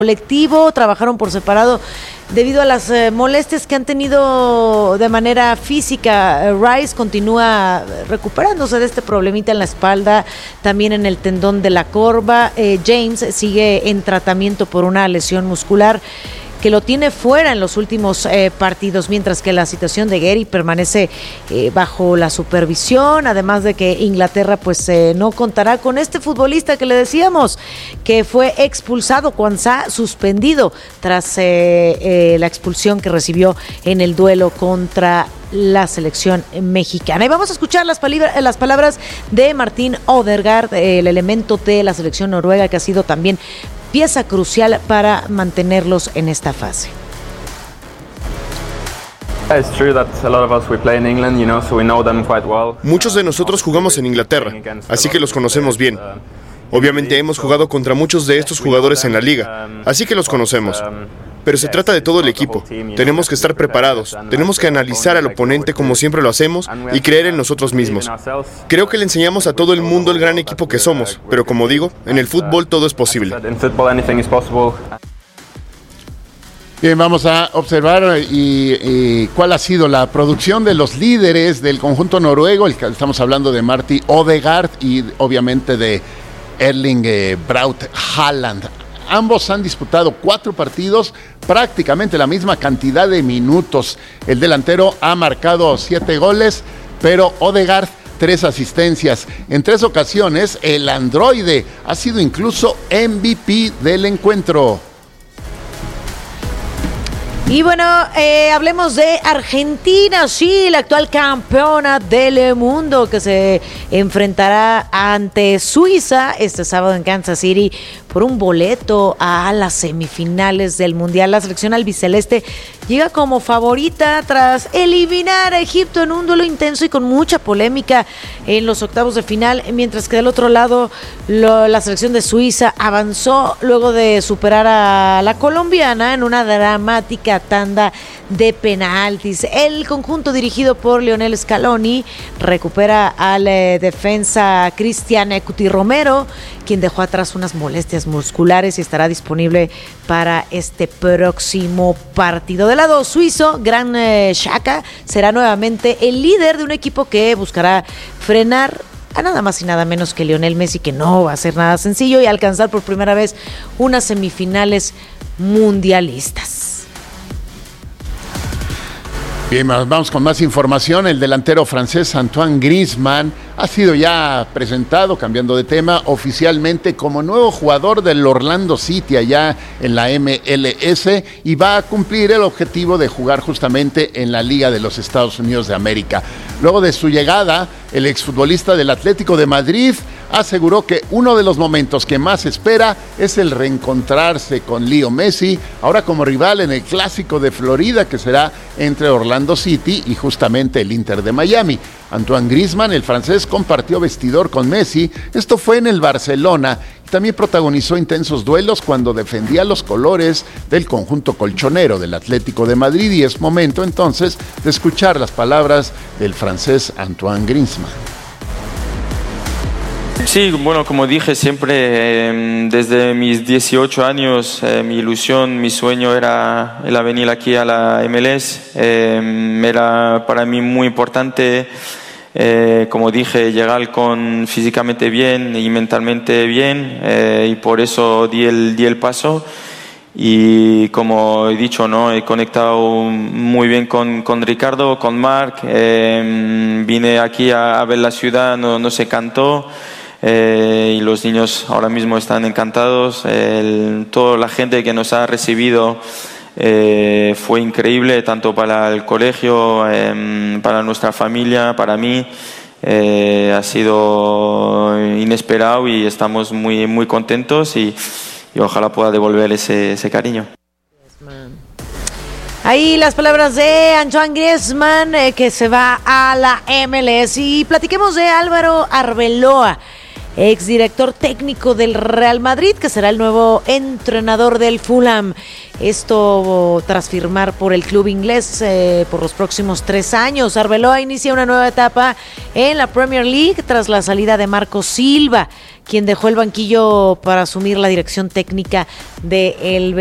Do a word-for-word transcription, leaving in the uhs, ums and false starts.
colectivo, trabajaron por separado debido a las eh, molestias que han tenido de manera física. Eh, Rice continúa recuperándose de este problemita en la espalda, también en el tendón de la corva. Eh, James sigue en tratamiento por una lesión muscular que lo tiene fuera en los últimos eh, partidos, mientras que la situación de Gary permanece eh, bajo la supervisión, además de que Inglaterra pues eh, no contará con este futbolista que le decíamos, que fue expulsado, Quansah suspendido tras eh, eh, la expulsión que recibió en el duelo contra la selección mexicana. Y vamos a escuchar las, palibra, las palabras de Martin Odegaard, eh, el elemento de la selección noruega, que ha sido también pieza crucial para mantenerlos en esta fase. Muchos de nosotros jugamos en Inglaterra, así que los conocemos bien. Obviamente hemos jugado contra muchos de estos jugadores en la liga, así que los conocemos. Pero se trata de todo el equipo. Tenemos que estar preparados, tenemos que analizar al oponente como siempre lo hacemos y creer en nosotros mismos. Creo que le enseñamos a todo el mundo el gran equipo que somos, pero como digo, en el fútbol todo es posible. Bien, vamos a observar y, y cuál ha sido la producción de los líderes del conjunto noruego. Estamos hablando de Martin Odegaard y obviamente de Erling eh, Braut Haaland. Ambos han disputado cuatro partidos, prácticamente la misma cantidad de minutos. El delantero ha marcado siete goles, pero Odegaard tres asistencias. En tres ocasiones, el androide ha sido incluso M V P del encuentro. Y bueno, eh, hablemos de Argentina, sí, la actual campeona del mundo, que se enfrentará ante Suiza este sábado en Kansas City por un boleto a las semifinales del Mundial. La selección albiceleste llega como favorita tras eliminar a Egipto en un duelo intenso y con mucha polémica en los octavos de final, mientras que del otro lado lo, la selección de Suiza avanzó luego de superar a la colombiana en una dramática tanda de penaltis. El conjunto dirigido por Lionel Scaloni recupera al eh, defensa Cristian Cuti Romero, quien dejó atrás unas molestias musculares y estará disponible para este próximo partido. Del lado suizo, Gran eh, Xhaka será nuevamente el líder de un equipo que buscará frenar a nada más y nada menos que Lionel Messi, que no va a ser nada sencillo, y alcanzar por primera vez unas semifinales mundialistas. Bien, vamos con más información. El delantero francés Antoine Griezmann ha sido ya presentado, cambiando de tema, oficialmente como nuevo jugador del Orlando City allá en la M L S, y va a cumplir el objetivo de jugar justamente en la Liga de los Estados Unidos de América. Luego de su llegada, el exfutbolista del Atlético de Madrid aseguró que uno de los momentos que más espera es el reencontrarse con Leo Messi, ahora como rival en el Clásico de Florida, que será entre Orlando City y justamente el Inter de Miami. Antoine Griezmann, el francés, compartió vestidor con Messi. Esto fue en el Barcelona. También protagonizó intensos duelos cuando defendía los colores del conjunto colchonero del Atlético de Madrid, y es momento entonces de escuchar las palabras del francés Antoine Griezmann. Sí, bueno, como dije siempre, eh, desde mis dieciocho años, eh, mi ilusión, mi sueño era, era venir aquí a la M L S. Eh, era para mí muy importante, eh, como dije, llegar con físicamente bien y mentalmente bien, eh, y por eso di el, di el paso. Y como he dicho, ¿no? He conectado muy bien con, con Ricardo, con Marc. Eh, vine aquí a, a ver la ciudad, no, no se cantó. Eh, y los niños ahora mismo están encantados. El, toda la gente que nos ha recibido eh, fue increíble, tanto para el colegio, eh, para nuestra familia, para mí. Eh, ha sido inesperado y estamos muy, muy contentos, y, y ojalá pueda devolver ese, ese cariño. Ahí las palabras de Antoine Griezmann, eh, que se va a la M L S. Y platiquemos de Álvaro Arbeloa, exdirector técnico del Real Madrid, que será el nuevo entrenador del Fulham. Esto tras firmar por el club inglés eh, por los próximos tres años. Arbeloa inicia una nueva etapa en la Premier League tras la salida de Marco Silva, quien dejó el banquillo para asumir la dirección técnica del